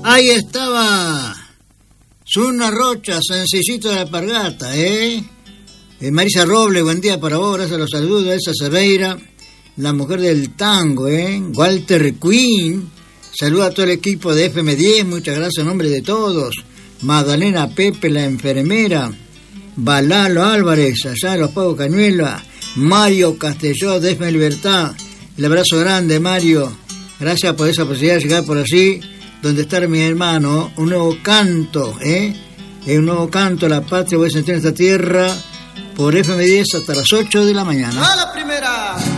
Ahí estaba Zuna Rocha, sencillito de la Alpargata, Marisa Robles, buen día para vos, gracias a los saludos. Elsa Cerveira, la mujer del tango, Walter Quinn, saluda a todo el equipo de FM10, muchas gracias en nombre de todos. Magdalena Pepe, la enfermera, Balalo Álvarez, allá en Los Pagos Cañuela, Mario Castelló de FM Libertad, el abrazo grande, Mario, gracias por esa posibilidad de llegar por allí, donde está mi hermano, un nuevo canto, un nuevo canto a la patria, voy a sentir en esta tierra, por FM10 hasta las 8 de la mañana. ¡A la primera!